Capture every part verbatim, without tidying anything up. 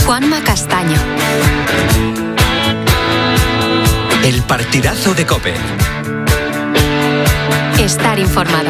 Juanma Castaño. El partidazo de COPE. Estar informado.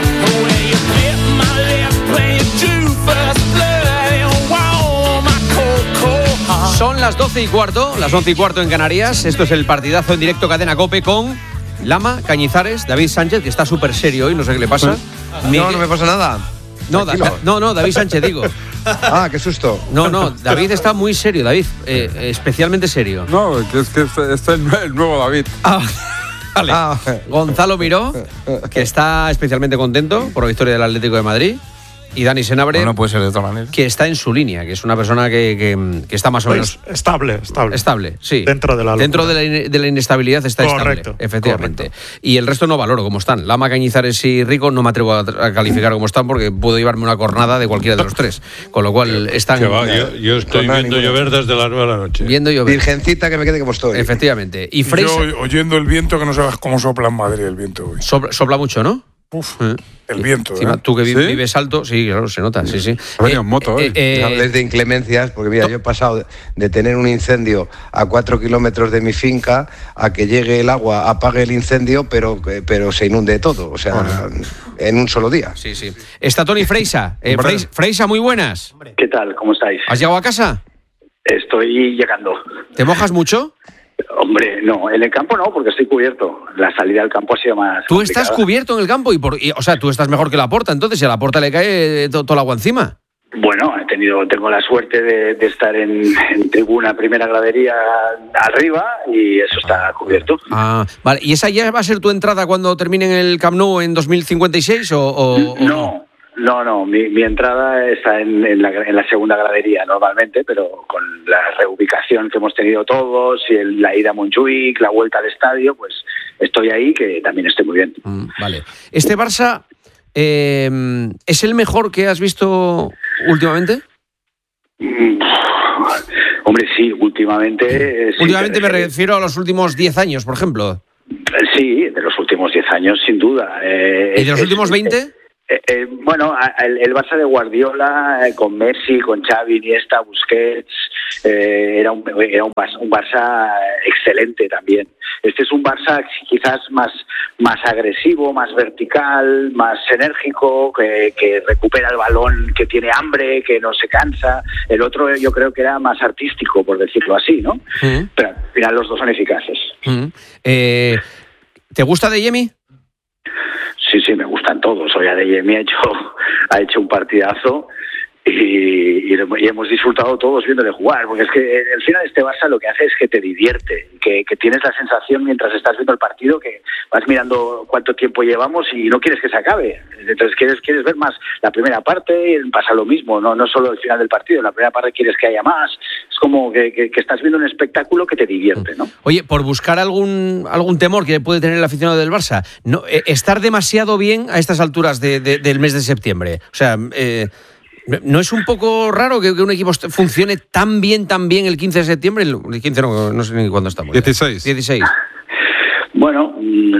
Son las doce y cuarto, las once y cuarto en Canarias. Esto es el partidazo en directo Cadena COPE con Lama, Cañizares, David Sánchez, que está súper serio hoy, no sé qué le pasa. No, Miguel... no me pasa nada. No, da, no, no, David Sánchez, digo. Ah, qué susto. No, no, David está muy serio, David, eh, especialmente serio. No, que es que este es el nuevo David. Ah, vale. Ah. Gonzalo Miró, que está especialmente contento por la victoria del Atlético de Madrid. Y Dani Senabre, no, no puede ser de otra manera, que está en su línea, que es una persona que, que, que está más o menos... Pues estable, estable. Estable, sí. Dentro de la Dentro de la, in, de la inestabilidad está correcto, estable, efectivamente. Correcto. Y el resto no valoro cómo están. Lama, Cañizares y Rico no me atrevo a, a calificar cómo están porque puedo llevarme una cornada de cualquiera de los tres. Con lo cual están... Que va, yo, yo estoy viendo llover desde las nueve de la noche. Viendo llover. Virgencita, que me quede como estoy. Efectivamente. Y Fraser... Yo oyendo el viento, que no sabes cómo sopla en Madrid el viento hoy. Sopla, sopla mucho, ¿no? Uf, ¿Eh? el viento. Encima, ¿eh? tú que vi, ¿Sí? vives alto, sí, claro, se nota, sí, sí. Ha venido en moto hoy. Eh, eh, no hables de inclemencias, porque mira, yo he pasado de, de tener un incendio a cuatro kilómetros de mi finca a que llegue el agua, apague el incendio, pero, pero se inunde todo, o sea, ah, en un solo día. Sí, sí. Está Toni Freisa. Eh, Freisa, Freisa, muy buenas. ¿Qué tal? ¿Cómo estáis? ¿Has llegado a casa? Estoy llegando. ¿Te mojas mucho? Hombre, no, en el campo no, porque estoy cubierto. La salida al campo ha sido más Tú complicada. Estás cubierto en el campo y, por, y o sea, tú estás mejor que Laporta, entonces, si a Laporta le cae todo, todo el agua encima. Bueno, he tenido, tengo la suerte de, de estar en, en tribuna primera gradería arriba y eso está cubierto. Ah, vale. ¿Y esa ya va a ser tu entrada cuando termine en el Camp Nou en dos mil cincuenta y seis o, o no? No, no, mi, mi entrada está en, en, la, en la segunda gradería normalmente, pero con la reubicación que hemos tenido todos y el, la ida a Montjuic, la vuelta al estadio, pues estoy ahí, que también estoy muy bien. Mm, vale. Este Barça, eh, ¿es el mejor que has visto últimamente? Mm, hombre, sí, últimamente... Sí, últimamente me refiero a los últimos diez años, por ejemplo. Sí, de los últimos diez años, sin duda. Eh, ¿Y de los es, últimos veinte? Es, Eh, eh, bueno, el, el Barça de Guardiola, eh, con Messi, con Xavi, Iniesta, Busquets, eh, era, un, era un, Barça, un Barça excelente también. Este es un Barça quizás más, más agresivo, más vertical, más enérgico, que, que recupera el balón, que tiene hambre, que no se cansa. El otro yo creo que era más artístico, por decirlo así, ¿no? Uh-huh. Pero al final los dos son eficaces. Uh-huh. Eh, ¿Te gusta Adeyemi? Sí, sí, me gustan todos. Hoy Adeyemi ha hecho, ha hecho un partidazo y, y, y hemos disfrutado todos viéndole jugar, porque es que al final este Barça lo que hace es que te divierte, que, que tienes la sensación mientras estás viendo el partido que vas mirando cuánto tiempo llevamos y no quieres que se acabe. Entonces quieres quieres ver más la primera parte y pasa lo mismo, no no solo el final del partido, en la primera parte quieres que haya más. Es como que, que, que estás viendo un espectáculo que te divierte, ¿no? Oye, por buscar algún algún temor que puede tener el aficionado del Barça, no eh, estar demasiado bien a estas alturas de, de, del mes de septiembre. O sea, eh, ¿no es un poco raro que, que un equipo funcione tan bien, tan bien el quince de septiembre? El quince no, no sé ni cuándo estamos. dieciséis. dieciséis. Bueno,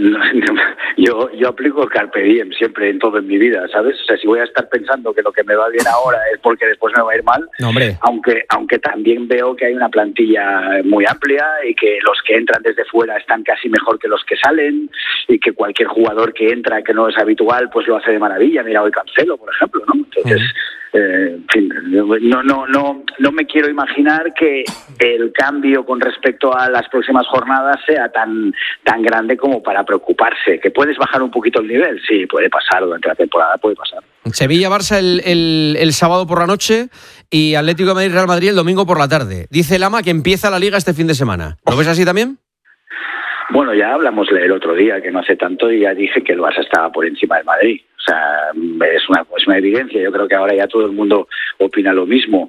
yo yo aplico el Carpe Diem siempre en todo en mi vida, ¿sabes? O sea, si voy a estar pensando que lo que me va bien ahora es porque después me va a ir mal, no, hombre. aunque aunque también veo que hay una plantilla muy amplia y que los que entran desde fuera están casi mejor que los que salen y que cualquier jugador que entra que no es habitual pues lo hace de maravilla. Mira hoy Cancelo, por ejemplo, ¿no? Entonces, uh-huh. eh, en fin, no no no no me quiero imaginar que el cambio con respecto a las próximas jornadas sea tan tan grande como para preocuparse. ¿Que puedes bajar un poquito el nivel? Sí, puede pasar durante la temporada, puede pasar. Sevilla-Barça el, el, el sábado por la noche y Atlético de Madrid-Real Madrid el domingo por la tarde. Dice Lama que empieza la Liga este fin de semana. ¿Lo ves así también? Bueno, ya hablamos el otro día, que no hace tanto, y ya dije que el Barça estaba por encima del Madrid. O sea, es una, es una evidencia. Yo creo que ahora ya todo el mundo opina lo mismo.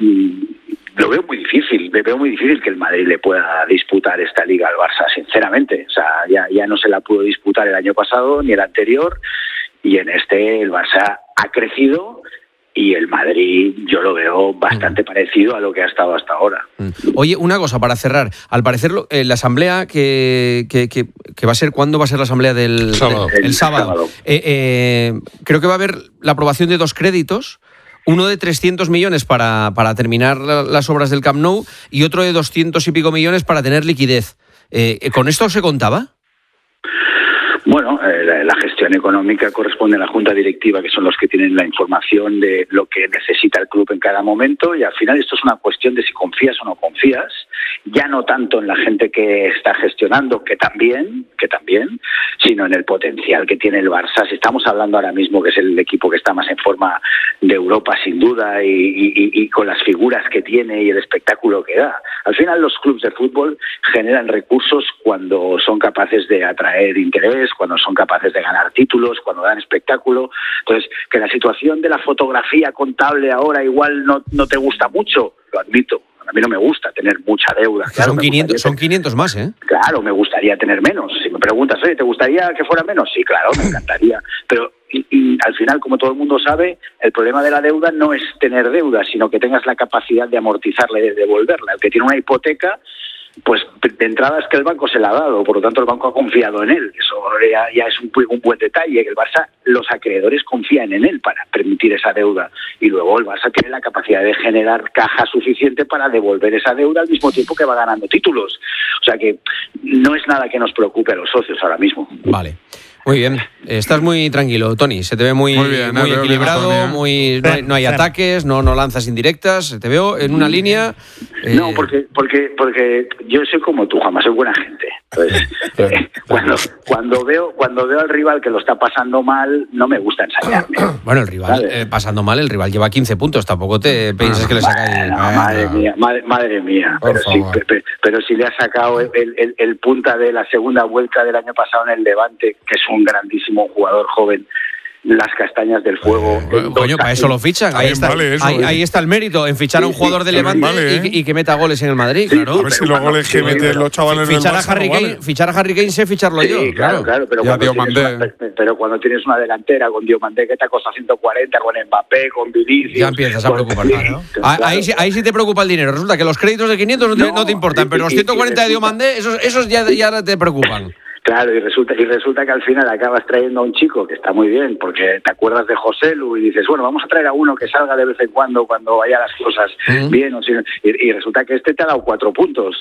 Lo veo muy difícil, me veo muy difícil que el Madrid le pueda disputar esta Liga al Barça, sinceramente. O sea, ya, ya no se la pudo disputar el año pasado ni el anterior, y en este el Barça ha crecido y el Madrid yo lo veo bastante mm. parecido a lo que ha estado hasta ahora. Mm. Oye, una cosa para cerrar. Al parecer eh, la asamblea que, que, que, que va a ser, ¿cuándo va a ser la asamblea del sábado? De, el, el sábado. sábado. Eh, eh, creo que va a haber la aprobación de dos créditos. Uno de trescientos millones para, para terminar las obras del Camp Nou y otro de doscientos y pico millones para tener liquidez. Eh, ¿Con esto se contaba? Bueno, eh, la, la gestión económica corresponde a la Junta Directiva, que son los que tienen la información de lo que necesita el club en cada momento, y al final esto es una cuestión de si confías o no confías, ya no tanto en la gente que está gestionando, que también, que también, sino en el potencial que tiene el Barça. Si estamos hablando ahora mismo que es el equipo que está más en forma de Europa, sin duda, y, y, y con las figuras que tiene y el espectáculo que da. Al final los clubes de fútbol generan recursos cuando son capaces de atraer interés, cuando son capaces de ganar títulos, cuando dan espectáculo. Entonces, que la situación de la fotografía contable ahora igual no, no te gusta mucho, lo admito. A mí no me gusta tener mucha deuda. Claro, son, quinientos, son quinientos más, ¿eh? Claro, me gustaría tener menos. Si me preguntas, oye, ¿te gustaría que fuera menos? Sí, claro, me encantaría. Pero y, y al final, como todo el mundo sabe, el problema de la deuda no es tener deuda, sino que tengas la capacidad de amortizarla y de devolverla. El que tiene una hipoteca, pues de entrada es que el banco se la ha dado, por lo tanto el banco ha confiado en él. Eso ya, ya es un, un buen detalle, que el Barça, los acreedores confían en él para permitir esa deuda, y luego el Barça tiene la capacidad de generar caja suficiente para devolver esa deuda al mismo tiempo que va ganando títulos. O sea que no es nada que nos preocupe a los socios ahora mismo. Vale. Muy bien, estás muy tranquilo, Toni, se te ve muy, muy, bien, muy equilibrado, bien, muy, no hay, no hay ataques, no, no lanzas indirectas, te veo en una línea... Eh... No, porque, porque, porque yo soy como tú, Juanma, soy buena gente. Entonces, eh, cuando, cuando, veo, cuando veo al rival que lo está pasando mal, no me gusta ensayarme. Bueno, el rival, eh, pasando mal, el rival lleva quince puntos, tampoco te piensas que le saca... No, madre mía, madre, madre mía, pero sí, pero, pero si le ha sacado el, el, el punta de la segunda vuelta del año pasado en el Levante, que es un un grandísimo jugador joven, las castañas del fuego. Eh, coño, para eso lo fichan. Ahí está, vale eso, ahí, ahí está el mérito, en fichar a un jugador de Levante vale, ¿eh? y, y que meta goles en el Madrid. Sí, claro. A ver si los goles que meten los chavales fichar del a Harry Barça, Kane, vale. Fichar a Harry Kane sé ficharlo sí, yo. Claro, claro, claro pero, cuando una, pero cuando tienes una delantera con Diomandé que te ha costado ciento cuarenta, con Mbappé, con Vinicius... Ya empiezas a preocupar. Claro. Claro. Ahí, ahí sí te preocupa el dinero. Resulta que los créditos de quinientos no te, no, no te importan, pero los ciento cuarenta de Diomandé, esos, esos ya, ya te preocupan. Claro, y resulta, y resulta que al final acabas trayendo a un chico que está muy bien, porque te acuerdas de José Lu y dices, bueno, vamos a traer a uno que salga de vez en cuando, cuando vaya las cosas uh-huh. bien, o si, y, y resulta que este te ha dado cuatro puntos.